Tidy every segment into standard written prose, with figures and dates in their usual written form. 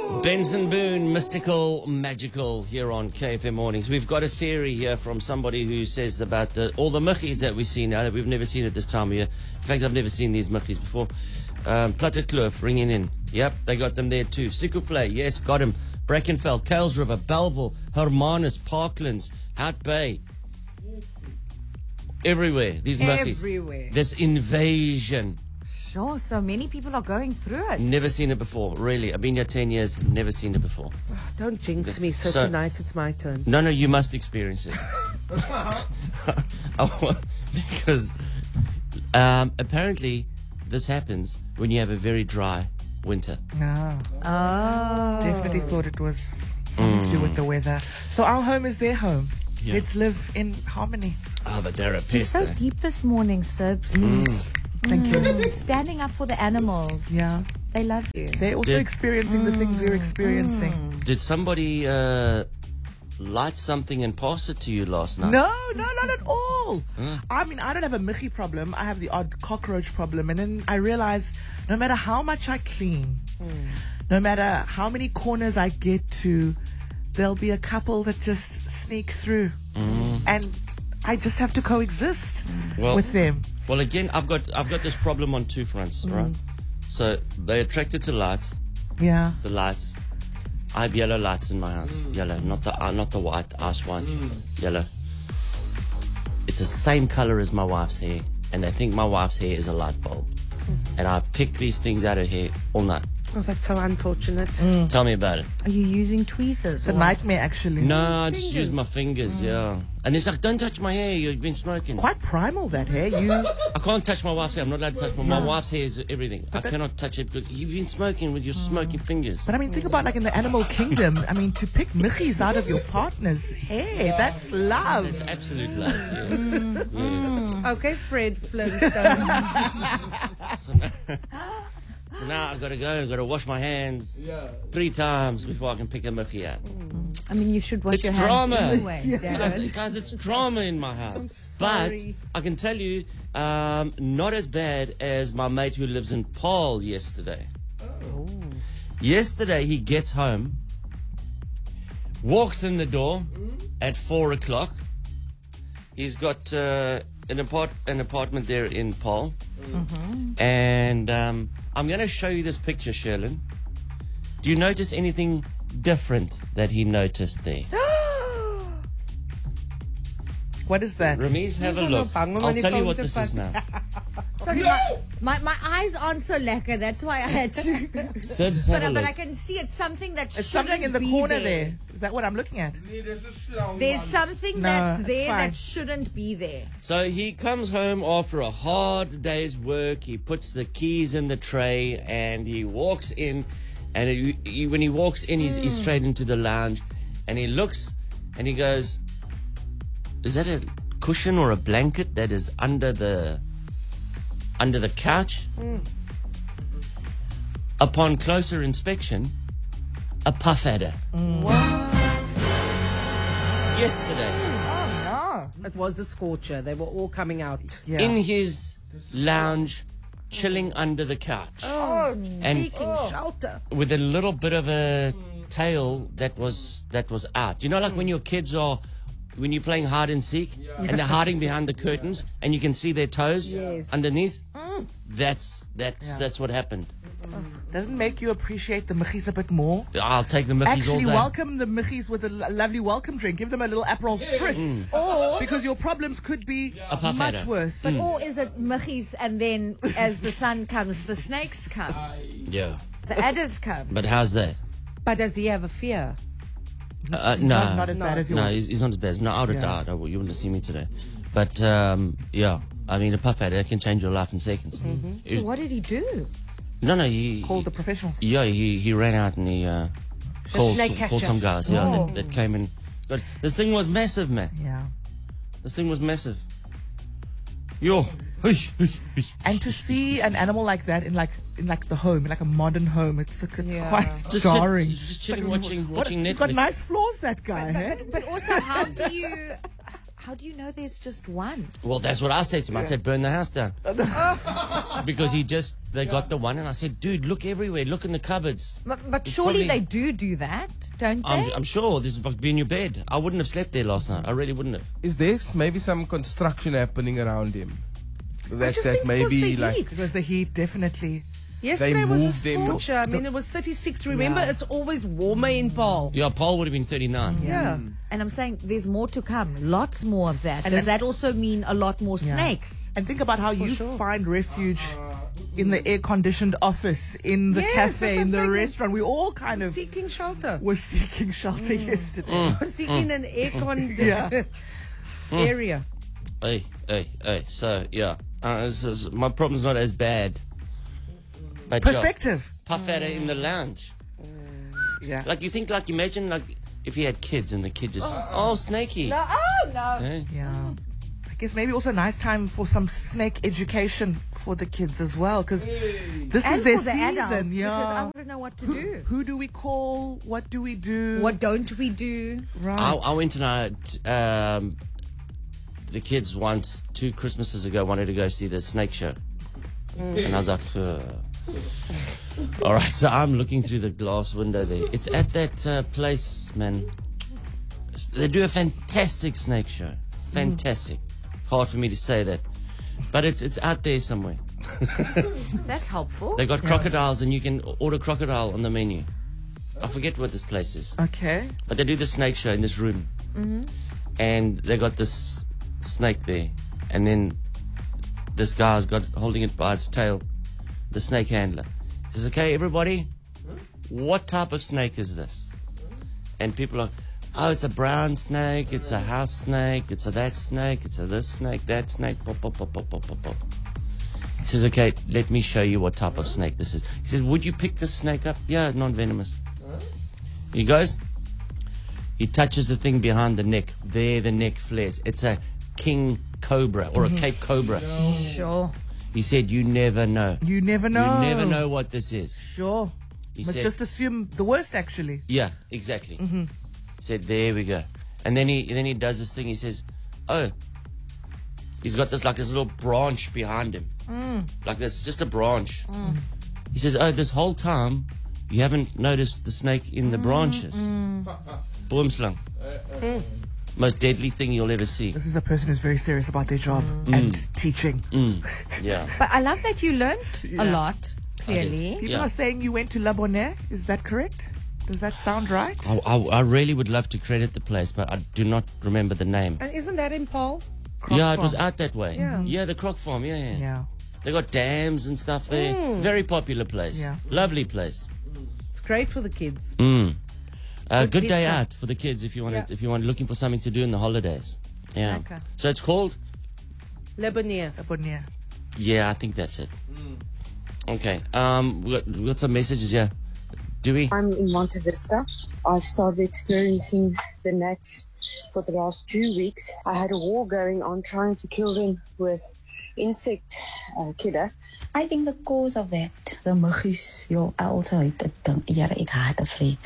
Benson Boone, mystical, magical, here on KFM Mornings. We've got a theory here from somebody who says about all the muggies that we see now that we've never seen at this time of year. In fact, I've never seen these muggies before. Plattekloof ringing in. Yep, they got them there too. Sikufle, yes, got him. Brackenfell, Kales River, Belleville, Hermanus, Parklands, Hout Bay. Everywhere, these muggies. Everywhere. This invasion. Sure, so many people are going through it. Never seen it before, really. I've been here 10 years, never seen it before. Don't jinx me. So tonight it's my turn. No, you must experience it. Because apparently this happens when you have a very dry winter. No. Oh. Definitely thought it was something to do with the weather. So our home is their home. Yeah. Let's live in harmony. Oh, but they're a You're pest. so deep this morning, Sibs. Thank you. Standing up for the animals. Yeah. They love you. They're also experiencing the things we're experiencing. Did somebody light something and pass it to you last night? No, not at all. I mean, I don't have a Mickey problem. I have the odd cockroach problem. And then I realize no matter how much I clean, no matter how many corners I get to, there'll be a couple that just sneak through. And I just have to coexist with them. Well, again, I've got this problem on two fronts, right? So they're attracted to light, Yeah. the lights. I have yellow lights in my house. Yellow, not the white, ice white. Yellow. It's the same color as my wife's hair, and they think my wife's hair is a light bulb. And I pick these things out of hair all night. Oh, that's so unfortunate. Tell me about it. Are you using tweezers? It's a nightmare, actually. No, I just use my fingers, yeah. And it's like, don't touch my hair, you've been smoking. Quite primal, that hair. You. I can't touch my wife's hair. I'm not allowed to touch my wife's hair is everything. I cannot touch it because you've been smoking with your smoking fingers. But I mean, think about like in the animal kingdom. I mean, to pick Michies out of your partner's hair, that's love. It's absolute love, yes. Yeah. Okay, Fred Flintstone. So now I've got to go, I've got to wash my hands 3 times before I can pick a Mickey out. I mean, you should wash It's your drama. hands anyway, Darren. Guys, it's drama in my house. But sorry. I can tell you, not as bad as my mate who lives in Paarl yesterday. Yesterday he gets home, walks in the door at 4 o'clock. He's got an apartment there in Paarl. And I'm going to show you this picture, Sherlyn. Do you notice anything different that he noticed there? What is that? Ramiz, have a look. I'll tell you what this is now. Sorry, my eyes aren't so lacquer. That's why I had to. Sibs, have a But look. I can see it's something that It's shouldn't something in the be corner there. there. Is that what I'm looking at? There's something No, that's it's there fine. that shouldn't be there. So he comes home after a hard day's work. He puts the keys in the tray and he walks in. And when he walks in, he's straight into the lounge. And he looks and he goes, is that a cushion or a blanket that is under the couch? Upon closer inspection, a puff adder. Yesterday. Oh, no. It was a scorcher. They were all coming out. Yeah. In his lounge, chilling under the couch. Oh, And seeking shelter. with a little bit of a tail that was out. You know, like when your kids are, when you're playing hide and seek and they're hiding behind the curtains and you can see their toes Yes. underneath. That's what happened. Doesn't make you appreciate the Michies a bit more. I'll take the Mickeys all Actually, day. welcome the Michies with a lovely welcome drink. Give them a little Aperol Spritz. Or, because your problems could be A puff much adder. worse. Or is it Michies and then as the sun comes, the snakes come, Yeah, the adders come? but how's that? But does he have a fear? No, not as bad as yours. no, he's not as bad. No, I would have died. You wouldn't have seen me today. But yeah, I mean, a puff adder can change your life in seconds. So what did he do? No, he Called the professionals. Yeah, he ran out and he called snake catcher. some guys. Yeah, that came in. But this thing was massive, man. Yeah. This thing was massive. Yo. And to see an animal like that in like the home, in like a modern home, it's quite Just jarring. just chilling, watching He's got Netflix. nice floors, that guy, eh? But also, How do you know there's just one? Well, that's what I said to him. I said, burn the house down. Because they got the one, and I said, dude, look everywhere. Look in the cupboards. But surely probably- they do that, don't they? I'm sure this is like being in your bed. I wouldn't have slept there last night. I really wouldn't have. Is there maybe some construction happening around him? That just think it was maybe the like heat. It was the heat, definitely. Yesterday was a moved them- scorcher. I mean, it was 36. Remember, it's always warmer in Paul. Yeah, Paul would have been 39. Yeah. And I'm saying there's more to come. Lots more of that. Does that also mean a lot more snakes? And think about how you find refuge in the air-conditioned office, in the Yes, cafe, that's what in I'm the saying. restaurant. We all kind of Seeking shelter. were seeking shelter yesterday. Seeking an aircon Yeah. area. Hey. So, yeah. My problem's not as bad. But Perspective. Puff at it in the lounge. Yeah. Like, you think, like, imagine, like, if he had kids and the kid just, Snakey. Oh, no. Eh? Yeah. I guess maybe also a nice time for some snake education for the kids as well, because this And is their for the season. adults, because I Yeah. wouldn't know what to do. Who do we call? What do we do? What don't we do? Right. I went tonight. The kids once, 2 Christmases ago, wanted to go see the snake show. And I was like, all right, so I'm looking through the glass window there. It's at that place, man. They do a fantastic snake show. Fantastic. Hard for me to say that. But it's out there somewhere. That's helpful. They got crocodiles, and you can order crocodile on the menu. I forget what this place is. Okay. But they do the snake show in this room. And they got this snake there. And then this guy's got holding it by its tail, the snake handler. He says, okay, everybody, what type of snake is this? And people are, oh, it's a brown snake, it's a house snake, it's a that snake, it's a this snake, that snake, pop, pop, pop, pop, pop, pop, pop. He says, okay, let me show you what type of snake this is. He says, would you pick this snake up? Yeah, non-venomous. He goes, he touches the thing behind the neck. There the neck flares. It's a king cobra or a Cape cobra. Sure. He said, you never know. You never know. You never know what this is. Sure. He But said, just assume the worst, actually. yeah, exactly. He said, there we go. And then he does this thing. He says, oh, he's got this like this little branch behind him. Like this, just a branch. He says, oh, this whole time you haven't noticed the snake in the branches. Boomslang. Most deadly thing you'll ever see. This is a person who's very serious about their job and teaching. Yeah. But I love that you learnt a lot, clearly. People Yeah. are saying you went to La Bonaire. Is that correct? Does that sound right? I really would love to credit the place, but I do not remember the name. And isn't that in Paul? Yeah, it was out that way. Yeah. The Croc Farm. Yeah. Yeah. They got dams and stuff there. Very popular place. Yeah. Lovely place. It's great for the kids. Good day pizza. out for the kids if you want Yeah. if you want looking for something to do in the holidays. Yeah. Okay. So it's called. Lebanon. La Bonaire. Yeah, I think that's it. Okay. We got some messages here. Do we? I'm in Monte Vista. I've started experiencing the gnats for the last 2 weeks. I had a war going on trying to kill them with insect killer. I think the cause of that, the muggies, I also hate it. Ek haat 'n vlieg.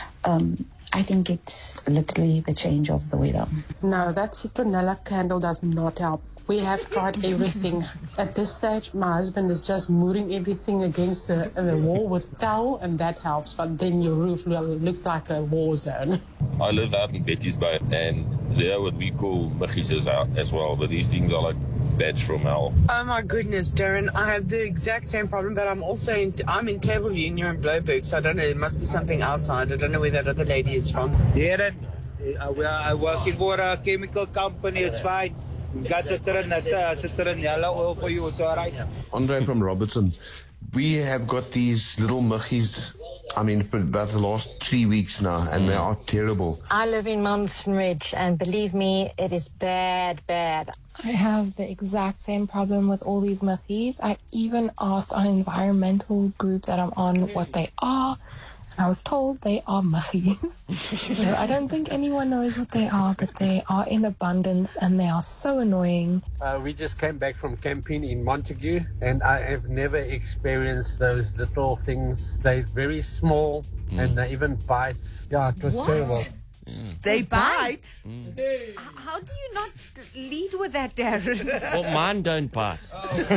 I think it's literally the change of the weather. No, that citronella candle does not help. We have tried everything. At this stage, my husband is just mooring everything against the wall with towel, and that helps. But then your roof looks like a war zone. I live out in Betty's Bay, and there are what we call muggies as well, but these things are like bats from hell. Oh my goodness, Darren, I have the exact same problem, but I'm also I'm in Tableview and you're in Bloberg, so I don't know, there must be something outside. I don't know where that other lady is from. Darren, I work for a chemical company, it's fine. Got citron yellow oil for you, it's alright. Andre from Robertson. We have got these little muggies, for about the last 3 weeks now, and they are terrible. I live in Mountain Ridge, and believe me, it is bad. I have the exact same problem with all these muggies. I even asked an environmental group that I'm on what they are, and I was told they are muggies. So I don't think anyone knows what they are, but they are in abundance, and they are so annoying. We just came back from camping in Montague, and I have never experienced those little things. They're very small, and they even bite. Yeah, it was terrible. They bite. How do you not lead with that, Darren? Well, mine don't bite.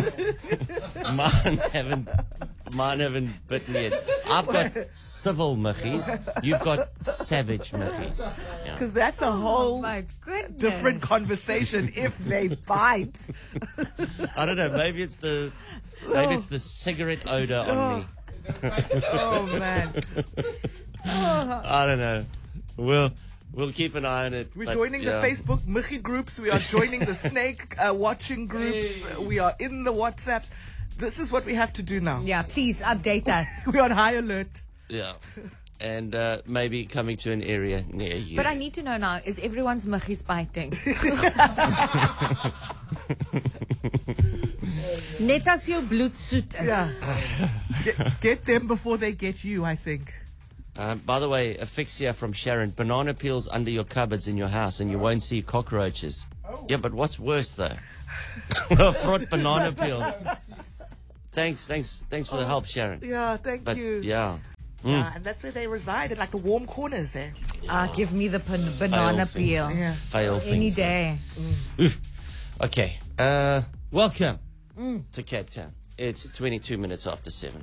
Mine haven't bitten yet. I've got civil mukhies. You've got savage mukhies. Because that's a whole my goodness. different conversation if they bite. I don't know. Maybe it's the cigarette odor on me. Oh, man. I don't know. We'll keep an eye on it. We're joining the Facebook Mukhi groups. We are joining the snake watching groups. We are in the WhatsApps. This is what we have to do now. Yeah, please update us. We're on high alert. Yeah. And maybe coming to an area near you. But I need to know now, is everyone's mukhies biting? Net as jou bloed soet is. Yeah. Get them before they get you, I think. By the way, a fix here from Sharon. Banana peels under your cupboards in your house and you won't see cockroaches. Oh. Yeah, but what's worse though? A fruit banana peel. Thanks for the help, Sharon. Yeah, thank you. Yeah. Yeah, and that's where they reside, in like the warm corners there. Give me the banana peel. Yeah. Fail Any things. day. Okay. Welcome to Cape Town. It's 22 minutes after 7.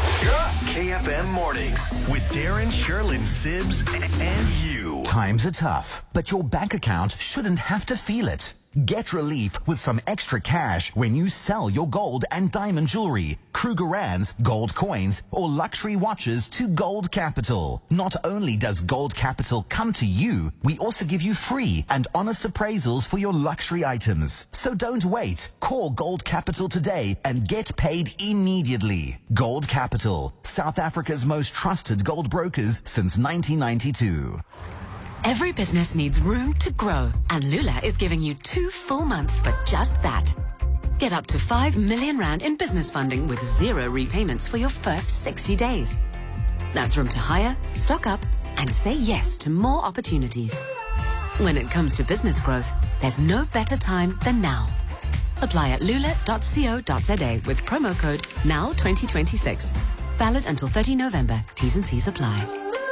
KFM Mornings with Darren, Sherlyn, Sibbs, and you. Times are tough, but your bank account shouldn't have to feel it. Get relief with some extra cash when you sell your gold and diamond jewelry, Krugerrands, gold coins, or luxury watches to Gold Capital. Not only does Gold Capital come to you, we also give you free and honest appraisals for your luxury items. So don't wait. Call Gold Capital today and get paid immediately. Gold Capital, South Africa's most trusted gold brokers since 1992. Every business needs room to grow, and Lula is giving you 2 full months for just that. Get up to 5 million rand in business funding with 0 repayments for your first 60 days. That's room to hire, stock up, and say yes to more opportunities. When it comes to business growth, there's no better time than now. Apply at lula.co.za with promo code NOW2026. Valid until 30 November. T's and C's apply.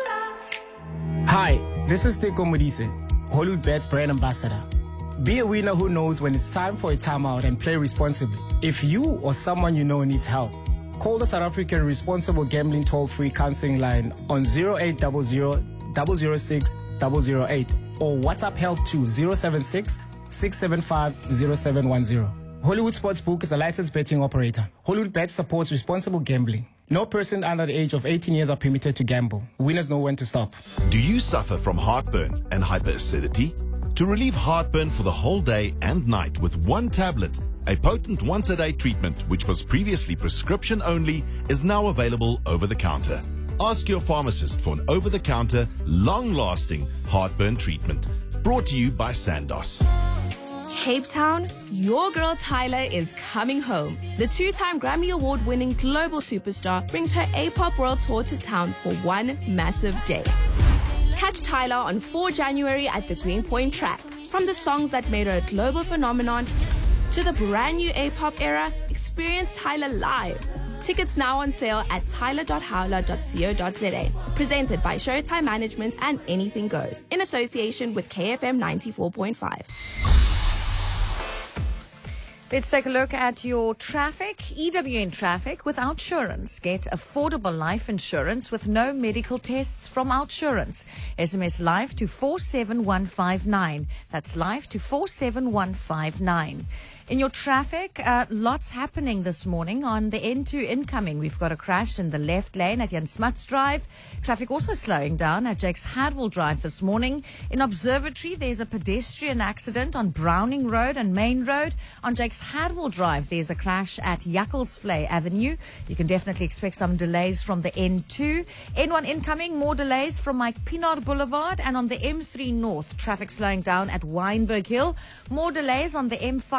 Hi, this is Teko Modise, Hollywood Bets brand ambassador. Be a winner who knows when it's time for a timeout and play responsibly. If you or someone you know needs help, call the South African Responsible Gambling toll-free counseling line on 0800 006 008 or WhatsApp help to 076 675 0710. Hollywood Sportsbook is a licensed betting operator. Hollywood Bets supports responsible gambling. No person under the age of 18 years are permitted to gamble. Winners know when to stop. Do you suffer from heartburn and hyperacidity? To relieve heartburn for the whole day and night with one tablet, a potent once-a-day treatment which was previously prescription only is now available over the counter. Ask your pharmacist for an over-the-counter, long-lasting heartburn treatment. Brought to you by Sandoz. Cape Town, your girl Tyler is coming home. The 2-time Grammy Award-winning global superstar brings her A-pop world tour to town for one massive day. Catch Tyler on 4 January at the Greenpoint track. From the songs that made her a global phenomenon to the brand new A-pop era, experience Tyler live. Tickets now on sale at tyler.howler.co.za. Presented by Showtime Management and Anything Goes, in association with KFM 94.5. Let's take a look at your traffic. EWN traffic with Outsurance. Get affordable life insurance with no medical tests from Outsurance. SMS live to 47159. That's live to 47159. In your traffic, lots happening this morning on the N2 incoming. We've got a crash in the left lane at Jan Smuts Drive. Traffic also slowing down at Jakes Hadwell Drive this morning. In Observatory, there's a pedestrian accident on Browning Road and Main Road. On Jakes Hadwell Drive, there's a crash at Jakkelsvlei Avenue. You can definitely expect some delays from the N2. N1 incoming, more delays from Mike Pinard Boulevard, and on the M3 North, traffic slowing down at Wynberg Hill. More delays on the M5 from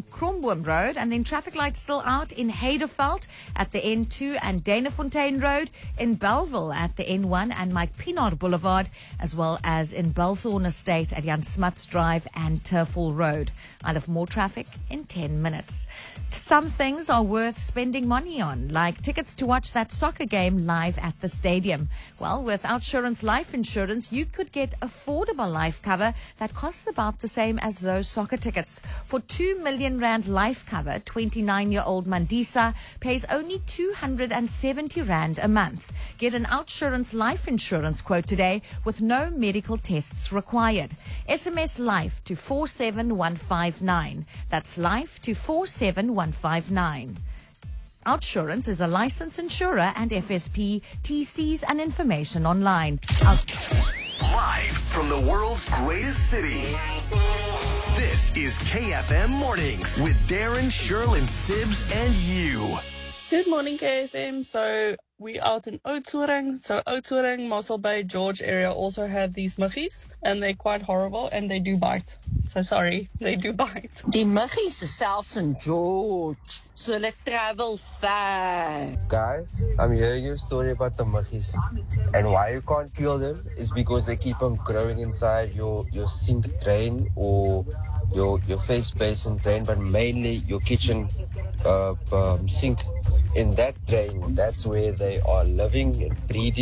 Kromboom Road, and then traffic lights still out in Heiderveld at the N2 and Danafontein Road, in Belleville at the N1 and Mike Pienaar Boulevard, as well as in Belthorn Estate at Jan Smuts Drive and Turfall Road. I'll have more traffic in 10 minutes. Some things are worth spending money on, like tickets to watch that soccer game live at the stadium. Well, with OUTsurance Life Insurance, you could get affordable life cover that costs about the same as those soccer tickets. For 2 million rand life cover, 29-year-old Mandisa pays only 270 rand a month. Get an OUTsurance Life Insurance quote today with no medical tests required. SMS LIFE to 47159. That's LIFE to 47159. OUTsurance is a licensed insurer and FSP. TCs and information online. Live from the world's greatest city. This is KFM Mornings with Darren, Shirl, and Sibs and you. Good morning, KFM. So we out in Oudtshoorn. So Oudtshoorn, Mossel Bay, George area also have these muggies, and they're quite horrible, and they do bite. So sorry, they do bite. Die muggies is selfs in George, so hulle travel far. Guys, I'm hearing your story about the muggies, and why you can't kill them is because they keep on growing inside your sink drain or your face basin drain, but mainly your kitchen sink. In that drain, that's where they are living and breeding.